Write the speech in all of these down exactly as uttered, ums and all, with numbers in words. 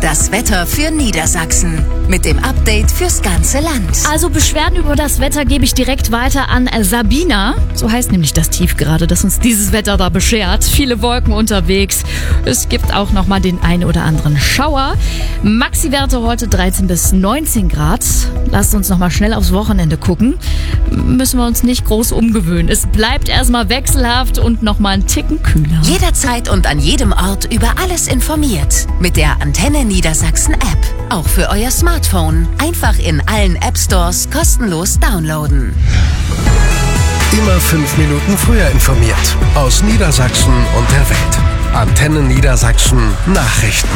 Das Wetter für Niedersachsen mit dem Update fürs ganze Land. Also Beschwerden über das Wetter gebe ich direkt weiter an Sabina. So heißt nämlich das Tief gerade, das uns dieses Wetter da beschert. Viele Wolken unterwegs. Es gibt auch nochmal den einen oder anderen Schauer. Maxi-Werte heute dreizehn bis neunzehn Grad. Lasst uns nochmal schnell aufs Wochenende gucken. Müssen wir uns nicht groß umgewöhnen. Es bleibt erstmal wechselhaft und nochmal einen Ticken kühler. Jederzeit und an jedem Ort über alles informiert. Mit der Antenne Niedersachsen App. Auch für euer Smartphone. Einfach in allen App Stores kostenlos downloaden. Immer fünf Minuten früher informiert. Aus Niedersachsen und der Welt. Antenne Niedersachsen Nachrichten.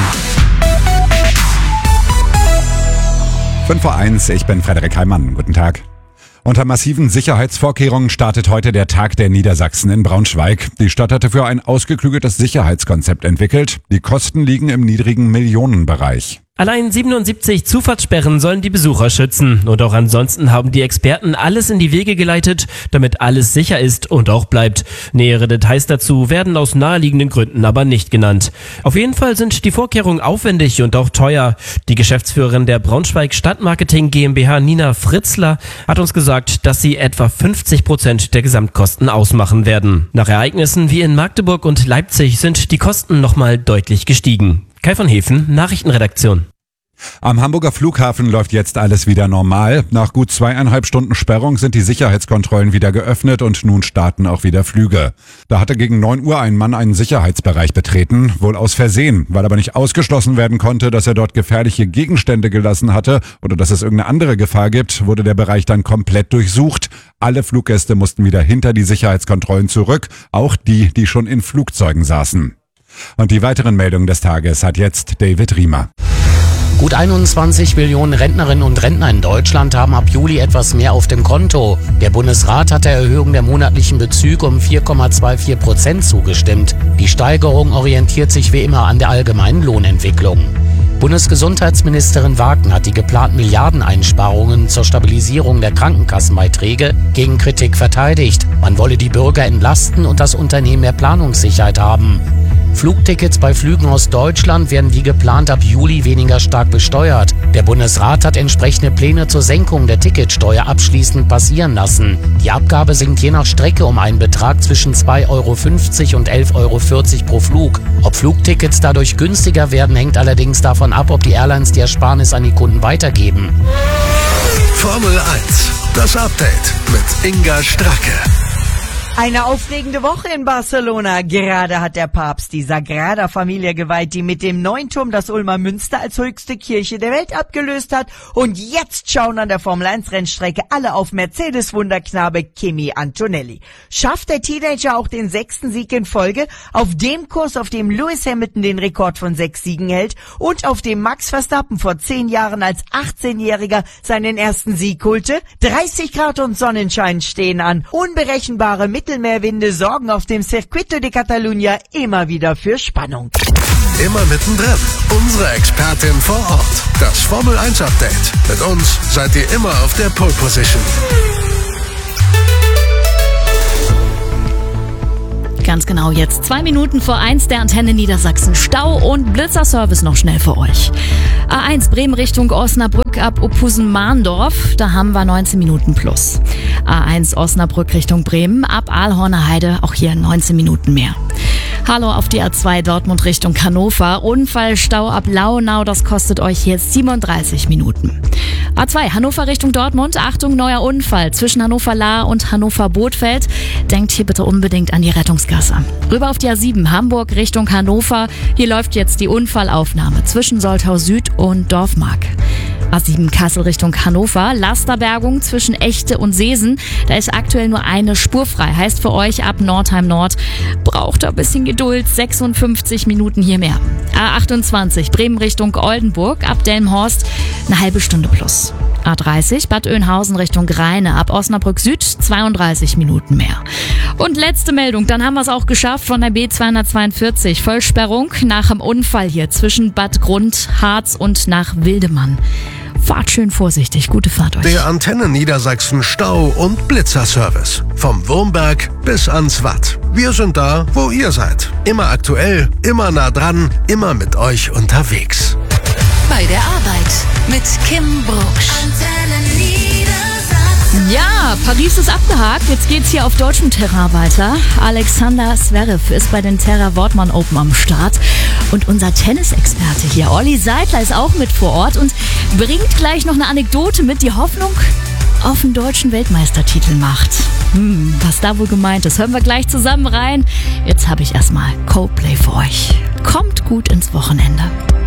fünf vor eins, ich bin Frederik Heimann. Guten Tag. Unter massiven Sicherheitsvorkehrungen startet heute der Tag der Niedersachsen in Braunschweig. Die Stadt hatte für ein ausgeklügeltes Sicherheitskonzept entwickelt. Die Kosten liegen im niedrigen Millionenbereich. Allein siebenundsiebzig Zufahrtssperren sollen die Besucher schützen. Und auch ansonsten haben die Experten alles in die Wege geleitet, damit alles sicher ist und auch bleibt. Nähere Details dazu werden aus naheliegenden Gründen aber nicht genannt. Auf jeden Fall sind die Vorkehrungen aufwendig und auch teuer. Die Geschäftsführerin der Braunschweig Stadtmarketing GmbH, Nina Fritzler, hat uns gesagt, dass sie etwa fünfzig Prozent der Gesamtkosten ausmachen werden. Nach Ereignissen wie in Magdeburg und Leipzig sind die Kosten nochmal deutlich gestiegen. Kai von Hefen, Nachrichtenredaktion. Am Hamburger Flughafen läuft jetzt alles wieder normal. Nach gut zweieinhalb Stunden Sperrung sind die Sicherheitskontrollen wieder geöffnet und nun starten auch wieder Flüge. Da hatte gegen neun Uhr ein Mann einen Sicherheitsbereich betreten, wohl aus Versehen, weil aber nicht ausgeschlossen werden konnte, dass er dort gefährliche Gegenstände gelassen hatte oder dass es irgendeine andere Gefahr gibt, wurde der Bereich dann komplett durchsucht. Alle Fluggäste mussten wieder hinter die Sicherheitskontrollen zurück, auch die, die schon in Flugzeugen saßen. Und die weiteren Meldungen des Tages hat jetzt David Riemer. Gut einundzwanzig Millionen Rentnerinnen und Rentner in Deutschland haben ab Juli etwas mehr auf dem Konto. Der Bundesrat hat der Erhöhung der monatlichen Bezüge um vier Komma vierundzwanzig Prozent zugestimmt. Die Steigerung orientiert sich wie immer an der allgemeinen Lohnentwicklung. Bundesgesundheitsministerin Wagen hat die geplanten Milliardeneinsparungen zur Stabilisierung der Krankenkassenbeiträge gegen Kritik verteidigt. Man wolle die Bürger entlasten und das Unternehmen mehr Planungssicherheit haben. Flugtickets bei Flügen aus Deutschland werden wie geplant ab Juli weniger stark besteuert. Der Bundesrat hat entsprechende Pläne zur Senkung der Ticketsteuer abschließend passieren lassen. Die Abgabe sinkt je nach Strecke um einen Betrag zwischen zwei Euro fünfzig und elf Euro vierzig pro Flug. Ob Flugtickets dadurch günstiger werden, hängt allerdings davon ab, ob die Airlines die Ersparnis an die Kunden weitergeben. Formel eins, das Update mit Inga Stracke. Eine aufregende Woche in Barcelona. Gerade hat der Papst die Sagrada Familia geweiht, die mit dem neuen Turm das Ulmer Münster als höchste Kirche der Welt abgelöst hat. Und jetzt schauen an der Formel eins Rennstrecke alle auf Mercedes-Wunderknabe Kimi Antonelli. Schafft der Teenager auch den sechsten Sieg in Folge auf dem Kurs, auf dem Lewis Hamilton den Rekord von sechs Siegen hält und auf dem Max Verstappen vor zehn Jahren als achtzehnjähriger seinen ersten Sieg holte? dreißig Grad und Sonnenschein stehen an. Unberechenbare Mittelmeerwinde sorgen auf dem Circuito de Catalunya immer wieder für Spannung. Immer mittendrin. Unsere Expertin vor Ort. Das Formel eins Update. Mit uns seid ihr immer auf der Pole Position. Ganz genau jetzt. Zwei Minuten vor eins der Antenne Niedersachsen. Stau und Blitzerservice noch schnell für euch. A eins Bremen Richtung Osnabrück ab Oppusen-Mahndorf. Da haben wir neunzehn Minuten plus. A eins Osnabrück Richtung Bremen ab Aalhorner Heide. Auch hier neunzehn Minuten mehr. Hallo auf die A zwei Dortmund Richtung Hannover. Unfallstau ab Launau. Das kostet euch hier siebenunddreißig Minuten. A zwei Hannover Richtung Dortmund. Achtung, neuer Unfall zwischen Hannover-Lahr und Hannover-Bothfeld. Denkt hier bitte unbedingt an die Rettungsgasse. Rüber auf die A sieben Hamburg Richtung Hannover. Hier läuft jetzt die Unfallaufnahme zwischen Soltau Süd und Dorfmark. A sieben Kassel Richtung Hannover, Lasterbergung zwischen Echte und Seesen. Da ist aktuell nur eine Spur frei. Heißt für euch ab Nordheim Nord, braucht ein bisschen Geduld, sechsundfünfzig Minuten hier mehr. A achtundzwanzig Bremen Richtung Oldenburg, ab Delmenhorst, eine halbe Stunde plus. A dreißig Bad Oeynhausen Richtung Rheine, ab Osnabrück Süd, zweiunddreißig Minuten mehr. Und letzte Meldung, dann haben wir es auch geschafft von der B zweihundertzweiundvierzig. Vollsperrung nach dem Unfall hier zwischen Bad Grund, Harz und nach Wildemann. Fahrt schön vorsichtig, gute Fahrt euch. Der Antenne Niedersachsen Stau- und Blitzerservice. Vom Wurmberg bis ans Watt. Wir sind da, wo ihr seid. Immer aktuell, immer nah dran, immer mit euch unterwegs. Bei der Arbeit mit Kim Brucksch. Ja, Paris ist abgehakt. Jetzt geht's hier auf deutschem Terrain weiter. Alexander Zverev ist bei den Terra Wortmann Open am Start. Und unser Tennisexperte hier, Olli Seidler, ist auch mit vor Ort und bringt gleich noch eine Anekdote mit, die Hoffnung auf einen deutschen Weltmeistertitel macht. Hm, was da wohl gemeint ist, hören wir gleich zusammen rein. Jetzt habe ich erstmal Coldplay für euch. Kommt gut ins Wochenende.